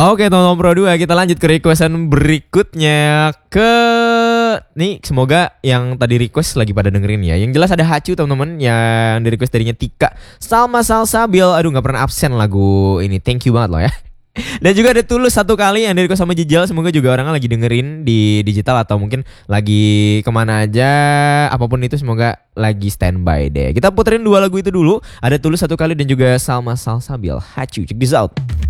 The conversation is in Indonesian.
Oke teman-teman Pro 2, kita lanjut ke requestan berikutnya. Nih semoga yang tadi request lagi pada dengerin ya. Yang jelas ada Hacu teman-teman yang di request darinya Tika Salma Salsabil. Aduh gak pernah absen lagu ini. Thank you banget loh ya. Dan juga ada Tulus satu kali yang di request sama Jejal. Semoga juga orangnya lagi dengerin di digital atau mungkin lagi kemana aja. Apapun itu semoga lagi standby deh. Kita puterin dua lagu itu dulu. Ada Tulus satu kali dan juga Salma Salsabil. Hacu, check this out.